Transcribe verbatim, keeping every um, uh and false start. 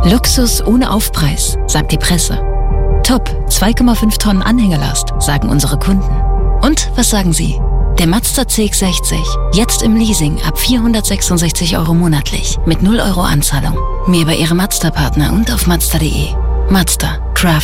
Luxus ohne Aufpreis, sagt die Presse. Top, zwei Komma fünf Tonnen Anhängelast, sagen unsere Kunden. Und was sagen Sie? Der Mazda C X sechzig, jetzt im Leasing ab vierhundertsechsundsechzig Euro monatlich mit null Euro Anzahlung. Mehr bei Ihrem Mazda-Partner und auf mazda punkt de. Mazda.